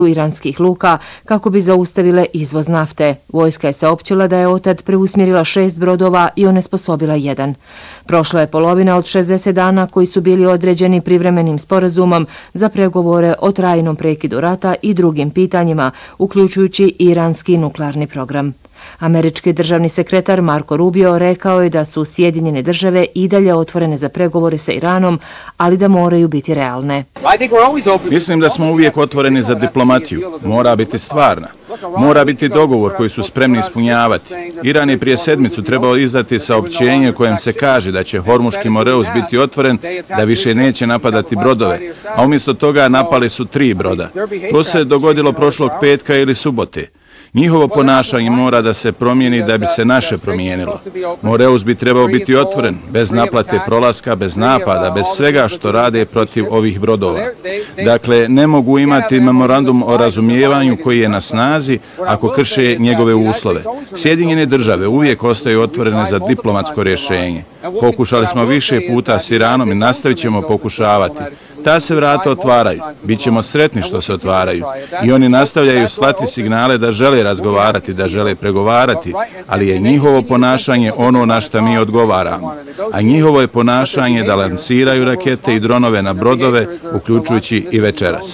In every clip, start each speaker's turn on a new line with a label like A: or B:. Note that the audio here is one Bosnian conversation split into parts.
A: iranskih luka kako bi zaustavile izvoz nafte. Vojska je saopćila da je otad preusmjerila 6 brodova i onesposobila 1. Prošla je polovina od 60 dana koji su bili određeni privremenim sporazumom za pregovore o trajnom prekidu rata i drugim pitanjima, uključujući iranski nuklearni program. Američki državni sekretar Marco Rubio rekao je da su Sjedinjene države i dalje otvorene za pregovore sa Iranom, ali da moraju biti realne.
B: Mislim da smo uvijek otvoreni za diplomatiju. Mora biti stvarna. Mora biti dogovor koji su spremni ispunjavati. Iran je prije sedmicu trebao izdati saopćenje kojem se kaže da će Hormuški Moreus biti otvoren, da više neće napadati brodove, a umjesto toga napali su 3 broda. To se dogodilo prošlog petka ili subote. Njihovo ponašanje mora da se promijeni da bi se naše promijenilo. Moreus bi trebao biti otvoren, bez naplate prolaska, bez napada, bez svega što rade protiv ovih brodova. Dakle, ne mogu imati memorandum o razumijevanju koji je na snazi ako krše njegove uslove. Sjedinjene države uvijek ostaju otvorene za diplomatsko rješenje. Pokušali smo više puta s Iranom i nastavit ćemo pokušavati. Ta se vrata otvaraju. Bićemo sretni što se otvaraju. I oni nastavljaju slati signale da žele razgovarati, da žele pregovarati, ali je njihovo ponašanje ono na što mi odgovaramo. A njihovo je ponašanje da lansiraju rakete i dronove na brodove, uključujući i večeras.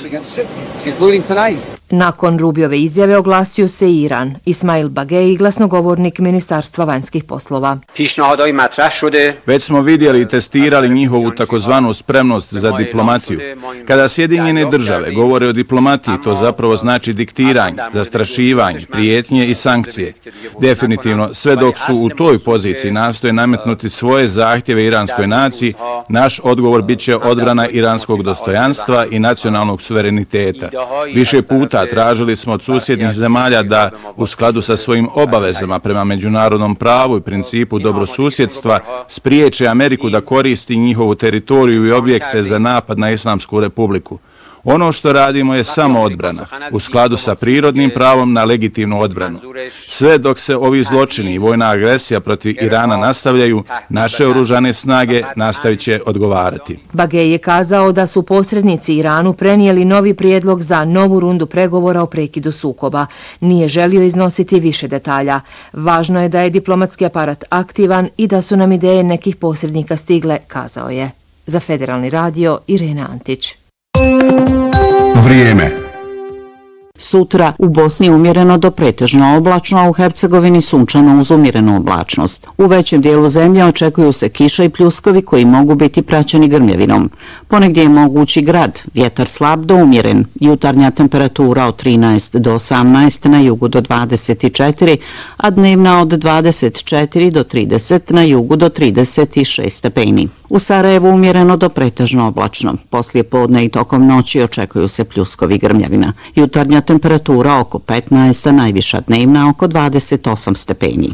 A: Nakon Rubiove izjave oglasio se i Iran. Ismail Bagei, glasnogovornik Ministarstva vanjskih poslova.
B: Već smo vidjeli i testirali njihovu takozvanu spremnost za diplomatiju. Kada Sjedinjene države govore o diplomatiji, to zapravo znači diktiranje, zastrašivanje, prijetnje i sankcije. Definitivno, sve dok su u toj poziciji nastoje nametnuti svoje zahtjeve iranskoj naciji, naš odgovor bit će odbrana iranskog dostojanstva i nacionalnog suvereniteta. Više puta tražili smo od susjednih zemalja da, u skladu sa svojim obavezama prema međunarodnom pravu i principu dobrosusjedstva, spriječe Ameriku da koristi njihovu teritoriju i objekte za napad na Islamsku republiku. Ono što radimo je samo odbrana, u skladu sa prirodnim pravom na legitimnu odbranu. Sve dok se ovi zločini i vojna agresija protiv Irana nastavljaju, naše oružane snage nastavit će odgovarati.
A: Bagei je kazao da su posrednici Iranu prenijeli novi prijedlog za novu rundu pregovora o prekidu sukoba. Nije želio iznositi više detalja. Važno je da je diplomatski aparat aktivan i da su nam ideje nekih posrednika stigle, kazao je. Za Federalni radio, Irena Antić.
C: Vrijeme.
D: Sutra u Bosni umjereno do pretežno oblačno, a u Hercegovini sunčano uz umjerenu oblačnost. U većem dijelu zemlje očekuju se kiša i pljuskovi koji mogu biti praćeni grmljavinom. Ponegdje je mogući grad, vjetar slab do umjeren, jutarnja temperatura od 13 do 18, na jugu do 24, a dnevna od 24 do 30, na jugu do 36 stepeni. U Sarajevu umjereno do pretežno oblačno. Poslije podne i tokom noći očekuju se pljuskovi grmljavina. Jutarnja temperatura oko 15, a najviša dnevna oko 28 stepeni.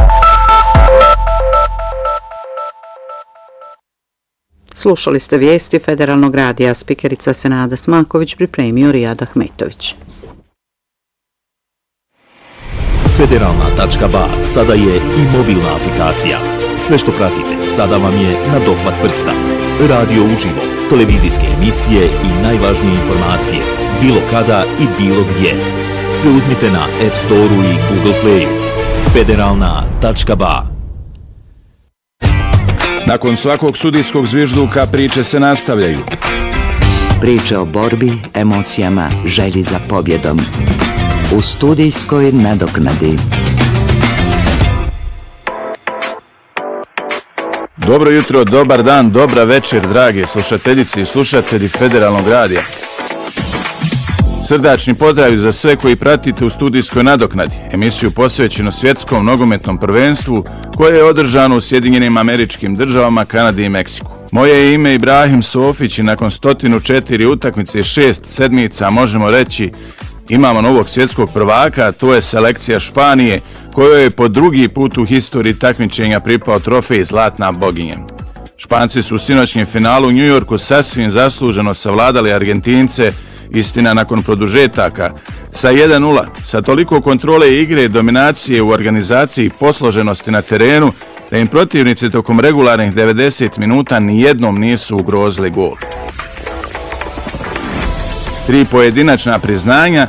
D: Slušali ste vijesti Federalnog radija, spikerica Senada Smaković, pripremio Rijad Ahmetović.
E: Federalna.ba sada je i mobilna aplikacija. Sve što pratite sada vam je na dohvat prsta. Radio uživo, televizijske emisije i najvažnije informacije, bilo kada i bilo gdje. Preuzmite na App Store-u i Google Play-u. Federalna.ba.
B: Nakon svakog sudijskog zvižduka priče se nastavljaju.
F: Priče o borbi, emocijama, želji za pobjedom. U studijskoj nadoknadi.
B: Dobro jutro, dobar dan, dobra večer, drage slušateljice i slušatelji Federalnog radija. Srdačni pozdrav za sve koji pratite u studijskoj nadoknadi, emisiju posvećenu svjetskom nogometnom prvenstvu koje je održano u Sjedinjenim Američkim Državama, Kanadi i Meksiku. Moje je ime Ibrahim Sofić i nakon 104 utakmice i 6 sedmica možemo reći imamo novog svjetskog prvaka, a to je selekcija Španije, kojoj je po drugi put u historiji takmičenja pripao trofej Zlatna boginja. Španci su u sinoćnjem finalu u New Yorku sasvim zasluženo savladali Argentince, istina nakon produžetaka, sa 1:0, sa toliko kontrole igre, dominacije u organizaciji i posloženosti na terenu, da im protivnici tokom regularnih 90 minuta nijednom nisu ugrozili gol. 3 pojedinačna priznanja